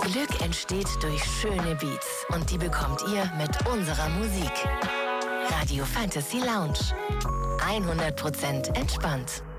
Glück entsteht durch schöne Beats und die bekommt ihr mit unserer Musik. Radio Fantasy Lounge. 100% entspannt.